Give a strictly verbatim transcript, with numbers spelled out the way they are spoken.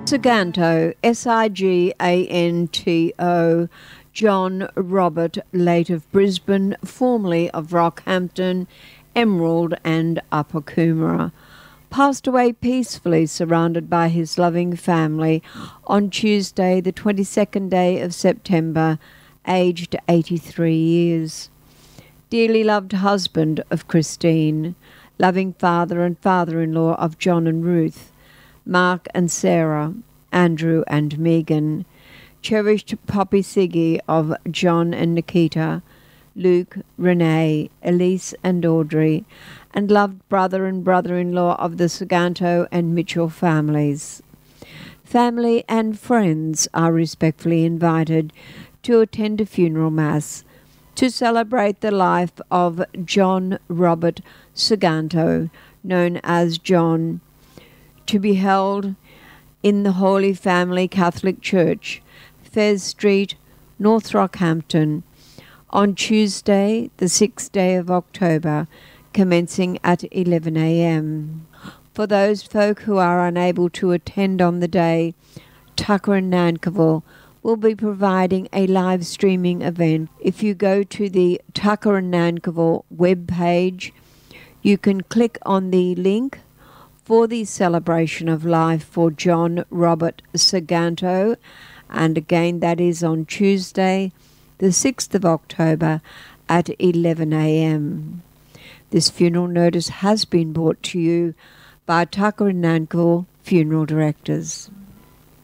Siganto, S I G A N T O, John Robert, late of Brisbane, formerly of Rockhampton, Emerald and Upper Coomera, passed away peacefully surrounded by his loving family on Tuesday the twenty-second day of September, aged eighty-three years. Dearly loved husband of Christine, loving father and father-in-law of John and Ruth, Mark and Sarah, Andrew and Megan, cherished Poppy Siggy of John and Nikita, Luke, Renee, Elise and Audrey, and loved brother and brother-in-law of the Siganto and Mitchell families. Family and friends are respectfully invited to attend a funeral mass to celebrate the life of John Robert Siganto, known as John, to be held in the Holy Family Catholic Church, Fez Street, North Rockhampton, on Tuesday, the sixth day of October, commencing at eleven a m. For those folk who are unable to attend on the day, Tucker and Nankerville will be providing a live streaming event. If you go to the Tucker and Nankerville webpage, you can click on the link for the celebration of life for John Robert Siganto, and again that is on Tuesday, the sixth of October at eleven a m. This funeral notice has been brought to you by Tucker and Nankerville Funeral Directors.